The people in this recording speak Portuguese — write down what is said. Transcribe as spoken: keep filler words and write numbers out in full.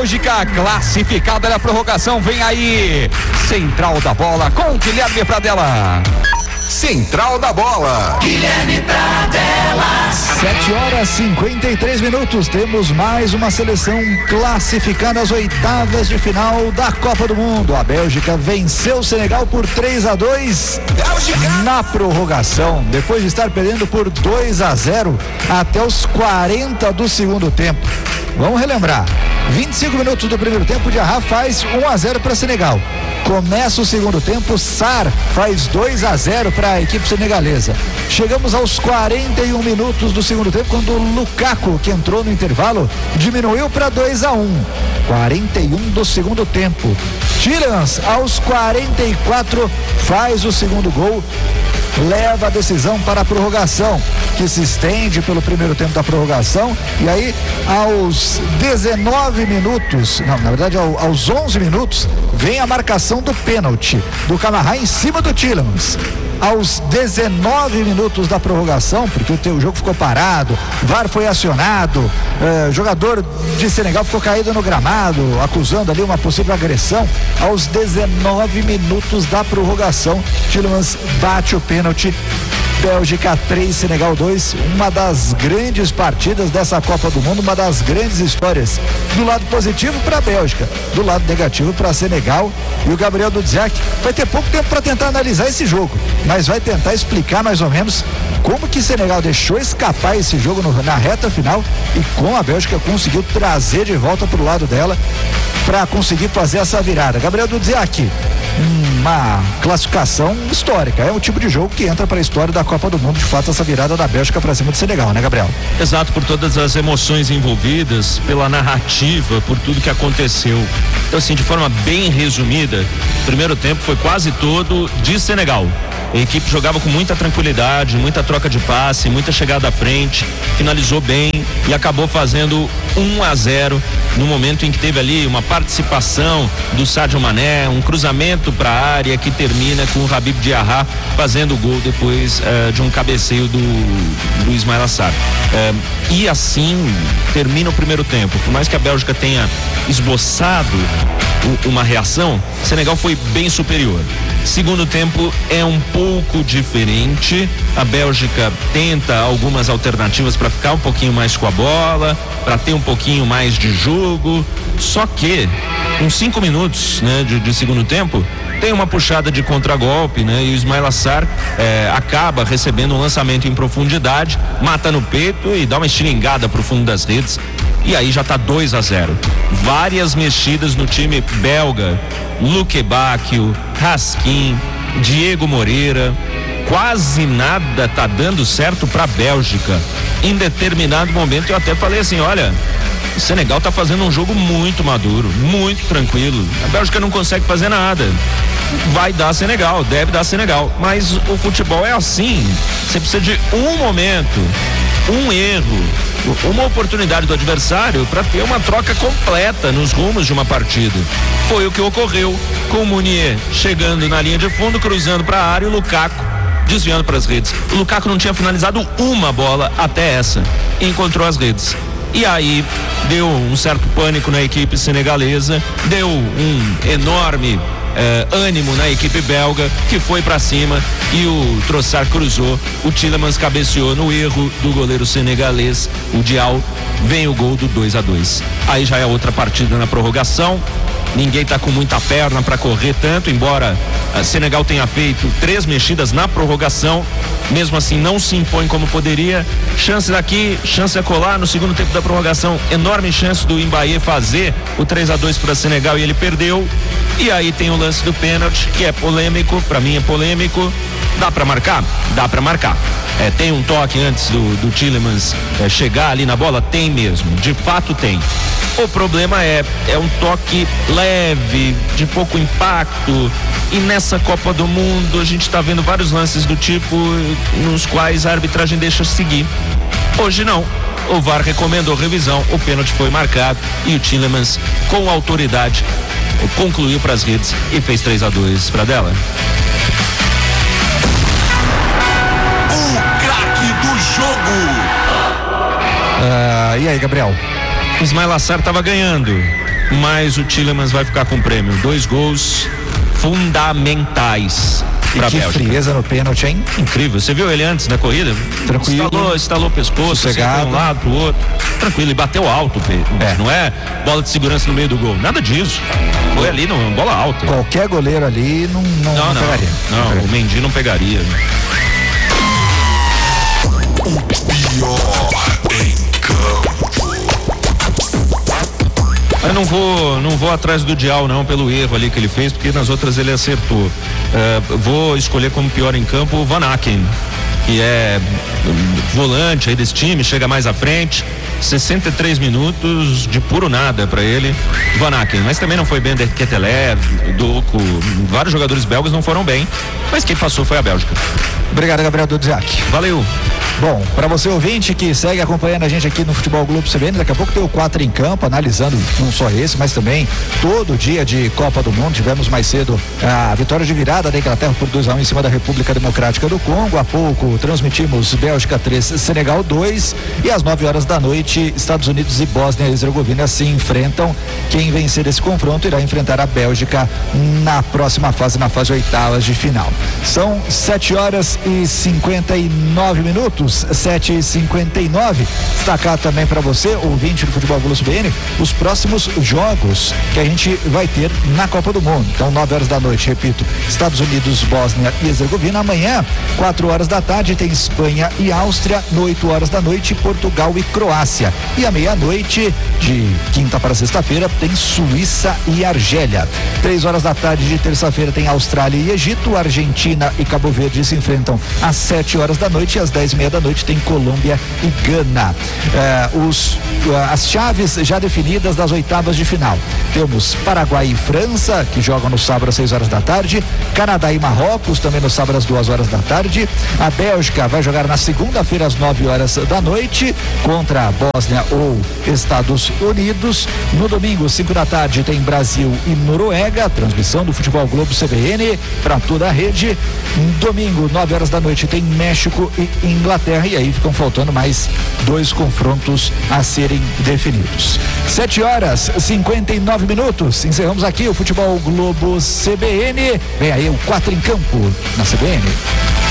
Bélgica, classificada na prorrogação. Vem aí, Central da Bola com Guilherme Pradella. Central da Bola, Guilherme Pradella. Sete horas e cinquenta e três minutos. Temos mais uma seleção classificada às oitavas de final da Copa do Mundo. A Bélgica venceu o Senegal por três a dois na prorrogação, depois de estar perdendo por dois a zero até os quarenta do segundo tempo. Vamos relembrar: vinte e cinco minutos do primeiro tempo, Diarra faz um a zero para Senegal. Começa o segundo tempo, Sarr faz dois a zero para a equipe senegalesa. Chegamos aos quarenta e um minutos do segundo tempo, quando o Lukaku, que entrou no intervalo, diminuiu para dois a um. quarenta e um do segundo tempo. Tielemans, aos quarenta e quatro, faz o segundo gol, leva a decisão para a prorrogação, que se estende pelo primeiro tempo da prorrogação. E aí, aos dezenove minutos, não, na verdade ao, aos onze minutos, vem a marcação do pênalti do Camara em cima do Tielemans. Aos dezenove minutos da prorrogação, porque o, teu, o jogo ficou parado, V A R foi acionado, eh, jogador de Senegal ficou caído no gramado, acusando ali uma possível agressão. Aos dezenove minutos da prorrogação, Tielemans bate o pênalti. Bélgica três, Senegal dois, uma das grandes partidas dessa Copa do Mundo, uma das grandes histórias. Do lado positivo para a Bélgica, do lado negativo para Senegal. E o Gabriel Dudziak vai ter pouco tempo para tentar analisar esse jogo, mas vai tentar explicar mais ou menos como que Senegal deixou escapar esse jogo no, na reta final, e como a Bélgica conseguiu trazer de volta para o lado dela para conseguir fazer essa virada. Gabriel Dudziak, uma classificação histórica, é o tipo de jogo que entra para a história da Copa do Mundo, de fato, essa virada da Bélgica para cima do Senegal, né, Gabriel? Exato, por todas as emoções envolvidas, pela narrativa, por tudo que aconteceu. Então, assim, de forma bem resumida, o primeiro tempo foi quase todo de Senegal. A equipe jogava com muita tranquilidade, muita troca de passe, muita chegada à frente, finalizou bem e acabou fazendo um a zero no momento em que teve ali uma participação do Sadio Mané, um cruzamento para a área que termina com o Habib Diarra fazendo o gol depois uh, de um cabeceio do, do Ismaila Sarr. Uh, e assim termina o primeiro tempo. Por mais que a Bélgica tenha esboçado o, uma reação, Senegal foi bem superior. Segundo tempo é um pouco diferente. A Bélgica tenta algumas alternativas para ficar um pouquinho mais com a bola, para ter um pouquinho mais de jogo. Só que com cinco minutos, né, de, de segundo tempo, tem uma puxada de contragolpe, né? E o Ismaila Sarr eh, acaba recebendo um lançamento em profundidade, mata no peito e dá uma estilingada pro fundo das redes. E aí já tá dois a zero. Várias mexidas no time belga. Luque Bacchio, Raskin, Diego Moreira. Quase nada tá dando certo pra Bélgica. Em determinado momento eu até falei assim, olha, o Senegal tá fazendo um jogo muito maduro, muito tranquilo. A Bélgica não consegue fazer nada. Vai dar Senegal, deve dar Senegal. Mas o futebol é assim. Você precisa de um momento, um erro, uma oportunidade do adversário para ter uma troca completa nos rumos de uma partida. Foi o que ocorreu com o Meunier chegando na linha de fundo, cruzando para a área, e o Lukaku desviando para as redes. O Lukaku não tinha finalizado uma bola até essa e encontrou as redes. E aí deu um certo pânico na equipe senegalesa, deu um enorme eh, ânimo na equipe belga, que foi para cima e o Trossard cruzou, o Tielemans cabeceou no erro do goleiro senegalês, o Dial. Vem o gol do dois a dois. Aí já é outra partida na prorrogação. Ninguém tá com muita perna para correr tanto, embora a Senegal tenha feito três mexidas na prorrogação, mesmo assim não se impõe como poderia. Chance daqui, chance a colar no segundo tempo da prorrogação, enorme chance do Mbaye fazer o três a dois para Senegal e ele perdeu. E aí tem o lance do pênalti, que é polêmico, para mim é polêmico. Dá para marcar? Dá para marcar. É, tem um toque antes do, do Tielemans é, chegar ali na bola? Tem mesmo, de fato tem. O problema é, é um toque leve, de pouco impacto, e nessa Copa do Mundo a gente está vendo vários lances do tipo nos quais a arbitragem deixa seguir. Hoje não. O V A R recomendou revisão, o pênalti foi marcado e o Tielemans, com autoridade, concluiu para as redes e fez três a dois para dela. O craque do jogo. Uh, e aí, Gabriel? O Ismaila Sarr estava ganhando. mas o Tielemans vai ficar com o prêmio. Dois gols fundamentais para a Bélgica. Que frieza no pênalti, hein? Incrível. Você viu ele antes da corrida? Tranquilo. Estalou, estalou o pescoço, assim, de um lado pro outro. Tranquilo, e bateu alto. É. Não é bola de segurança no meio do gol. Nada disso. Foi ali, não, bola alta. Qualquer goleiro ali não, não, não, não, não pegaria. Não, não pegaria. O Mendy não pegaria. O pior em campo. Eu não vou, não vou atrás do Dial não pelo erro ali que ele fez, porque nas outras ele acertou. Uh, vou escolher como pior em campo o Van Aken, que é volante aí desse time, chega mais à frente. sessenta e três minutos de puro nada para ele, Van Aken, mas também não foi bem de Ketelaere, Doku, vários jogadores belgas não foram bem, mas quem passou foi a Bélgica. Obrigado, Gabriel Dudziak. Valeu. Bom, para você ouvinte que segue acompanhando a gente aqui no Futebol Globo C B N, daqui a pouco tem o quatro em campo, analisando não só esse, mas também todo dia de Copa do Mundo. Tivemos mais cedo a vitória de virada da Inglaterra por dois a um em cima da República Democrática do Congo. Há pouco transmitimos Bélgica três, Senegal dois, e às nove horas da noite Estados Unidos e Bósnia e Herzegovina se enfrentam. Quem vencer esse confronto irá enfrentar a Bélgica na próxima fase, na fase oitavas de final. São sete horas e cinquenta e nove minutos. sete e cinquenta e nove. Destacar também para você, ouvinte do Futebol Globo C B N, os próximos jogos que a gente vai ter na Copa do Mundo. Então, nove horas da noite, repito, Estados Unidos, Bósnia e Herzegovina. Amanhã, quatro horas da tarde, tem Espanha e Áustria. No oito horas da noite, Portugal e Croácia. E à meia-noite, de quinta para sexta-feira, tem Suíça e Argélia. Três horas da tarde de terça-feira, tem Austrália e Egito. Argentina e Cabo Verde se enfrentam às sete horas da noite, e às dez e meia da noite tem Colômbia e Gana. Eh, os, as chaves já definidas das oitavas de final. Temos Paraguai e França, que jogam no sábado às seis horas da tarde. Canadá e Marrocos, também no sábado às duas horas da tarde. A Bélgica vai jogar na segunda-feira às nove horas da noite contra a Bósnia ou Estados Unidos. No domingo, cinco da tarde, tem Brasil e Noruega. Transmissão do Futebol Globo C B N para toda a rede. Domingo, nove horas da noite, tem México e Inglaterra, e aí ficam faltando mais dois confrontos a serem definidos. sete horas e cinquenta e nove minutos. Encerramos aqui o Futebol Globo C B N. Vem aí o quatro em campo na C B N.